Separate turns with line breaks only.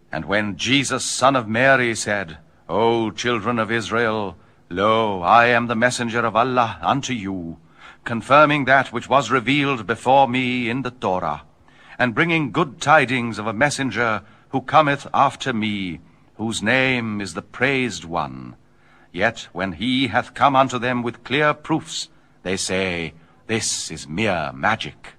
And when Jesus, son of Mary, said, O children of Israel, lo, I am the messenger of Allah unto you, confirming that which was revealed before me in the Torah, and bringing good tidings of a messenger who cometh after me, whose name is the Praised One. Yet when he hath come unto them with clear proofs, they say, This is mere magic.